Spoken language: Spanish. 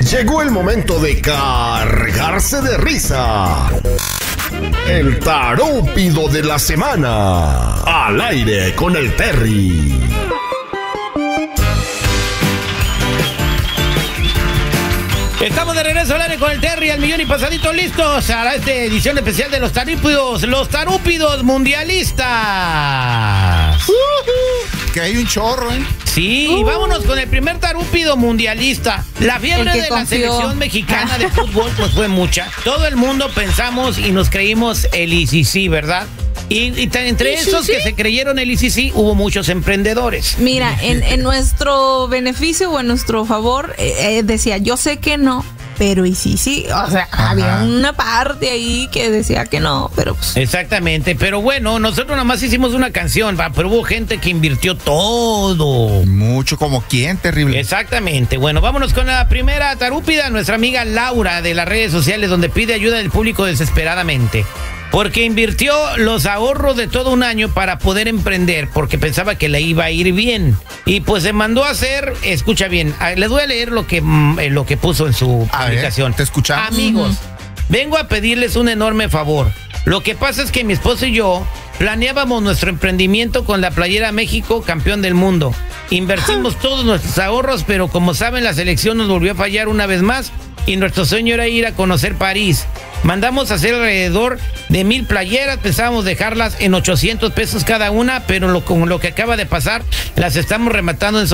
Llegó el momento de cargarse de risa. El tarúpido de la semana. Al aire con el Terry. Estamos de regreso al aire con el Terry, al millón y pasadito, listos a esta edición especial de los tarúpidos mundialistas. Que hay un chorro, ¿eh? Sí, y vámonos con el primer tarúpido mundialista. La fiebre de la selección mexicana de fútbol pues fue mucha. Todo el mundo pensamos y nos creímos el ICC, ¿verdad? Y entre esos que se creyeron el ICC hubo muchos emprendedores. Mira, en nuestro beneficio o en nuestro favor, decía, yo sé que no, pero y sí, o sea, había una parte ahí que decía que no, pero pues... Exactamente, pero bueno, nosotros nomás hicimos una canción, pero hubo gente que invirtió todo. Mucho, como quién, terrible. Exactamente, bueno, vámonos con la primera tarúpida, nuestra amiga Laura de las redes sociales, donde pide ayuda del público desesperadamente. Porque invirtió los ahorros de todo un año para poder emprender, porque pensaba que le iba a ir bien. Y pues se mandó a hacer, escucha bien, les voy a leer lo que puso en su publicación. Te escuchamos. Amigos, vengo a pedirles un enorme favor. Lo que pasa es que mi esposo y yo planeábamos nuestro emprendimiento con la playera México, campeón del mundo. Invertimos todos nuestros ahorros, pero como saben, la selección nos volvió a fallar una vez más y nuestro sueño era ir a conocer París. Mandamos a hacer alrededor de 1,000 playeras, pensábamos dejarlas en 800 pesos cada una, pero con lo que acaba de pasar, las estamos rematando en